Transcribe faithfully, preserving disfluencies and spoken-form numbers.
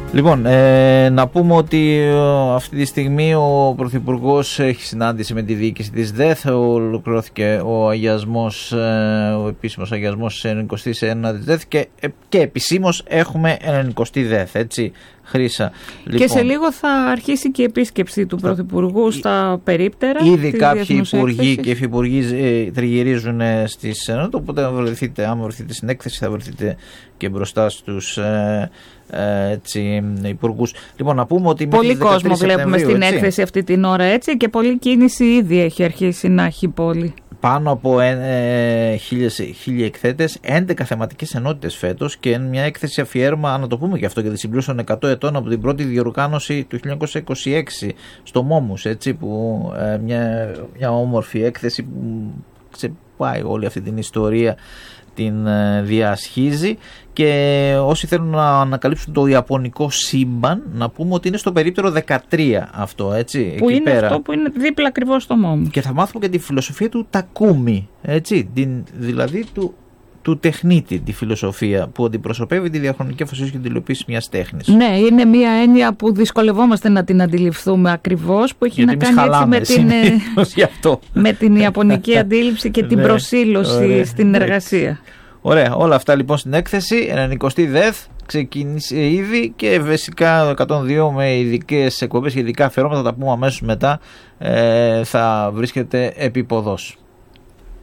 Λοιπόν, ε, να πούμε ότι ε, αυτή τη στιγμή ο Πρωθυπουργός έχει συνάντηση με τη διοίκηση της ΔΕΘ. Ολοκληρώθηκε ο αγιασμός, ε, ο επίσημος αγιασμός της ενενηκοστής ένατης ΔΕΘ και, ε, και επισήμως έχουμε ενενηκοστή ΔΕΘ, έτσι, Χρύσα. Και λοιπόν, σε λίγο θα αρχίσει και η επίσκεψη του Πρωθυπουργού στα περίπτερα. Ήδη κάποιοι υπουργοί και υφυπουργοί ε, τριγυρίζουν στις ενότητες, οπότε αν βρεθείτε, άμα βρεθείτε στην έκθεση θα βρεθείτε και μπροστά στους ε, ε, έτσι, υπουργούς. Λοιπόν, να πούμε ότι πολύ κόσμο βλέπουμε στην έτσι, έκθεση αυτή την ώρα, έτσι, και πολλή κίνηση ήδη έχει αρχίσει να έχει η πόλη. Πάνω από ε, χίλιοι εκθέτες, έντεκα θεματικές ενότητες φέτος και μια έκθεση αφιέρωμα, να το πούμε και αυτό, γιατί συμπλήρωσαν εκατό ετών από την πρώτη διοργάνωση του χίλια εννιακόσια είκοσι έξι στο Μόμους, έτσι, που ε, μια, μια όμορφη έκθεση που ξεπάει όλη αυτή την ιστορία, την ε, διασχίζει. Και όσοι θέλουν να ανακαλύψουν το ιαπωνικό σύμπαν, να πούμε ότι είναι στο περίπτερο δεκατρία αυτό, έτσι. Που εκεί είναι πέρα. Αυτό που είναι δίπλα ακριβώς στο Μόμου. Και θα μάθουμε και τη φιλοσοφία του Τακούμι, έτσι, την, δηλαδή του, του τεχνίτη, τη φιλοσοφία που αντιπροσωπεύει τη διαχρονική αφοσίωση και την υλοποίηση μιας τέχνης. Ναι, είναι μια έννοια που δυσκολευόμαστε να την αντιληφθούμε ακριβώς, που έχει γιατί να κάνει έτσι με την, με την ιαπωνική αντίληψη και την ναι, προσήλωση ωραία, στην εργασία. Ωραία, όλα αυτά λοιπόν στην έκθεση. ενενηκοστή ΔΕΘ ξεκίνησε ήδη και φυσικά εκατόν δύο με ειδικές εκπομπές και ειδικά αφιερώματα, θα τα πούμε αμέσως μετά, ε, θα βρίσκεται επί ποδός.